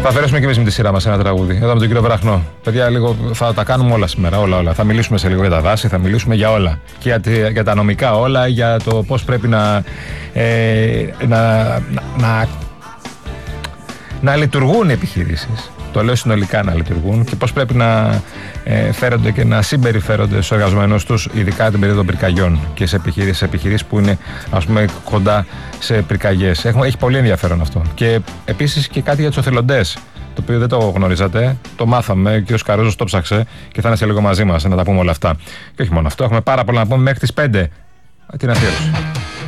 Θα αφαιρέσουμε και εμείς με τη σειρά μας ένα τραγούδι. Εδώ με τον κύριο Βραχνό. Παιδιά, λίγο θα τα κάνουμε όλα σήμερα. Όλα. Θα μιλήσουμε σε λίγο για τα δάση, θα μιλήσουμε για όλα. Και για τα νομικά όλα, για το πώς πρέπει να λειτουργούν οι επιχειρήσεις. Το λέω συνολικά να λειτουργούν και πώς πρέπει να φέρονται και να συμπεριφέρονται στους εργαζομένους τους, ειδικά την περίοδο πυρκαγιών και σε επιχειρήσεις που είναι, ας πούμε, κοντά σε πυρκαγιές. Έχει πολύ ενδιαφέρον αυτό. Και επίσης και κάτι για τους εθελοντές, το οποίο δεν το γνωρίζατε, το μάθαμε και ο Καρούζος το ψάξε και θα είναι σε λίγο μαζί μας να τα πούμε όλα αυτά. Και όχι μόνο αυτό, έχουμε πάρα πολλά να πούμε μέχρι τις 5 την αφιέρωση.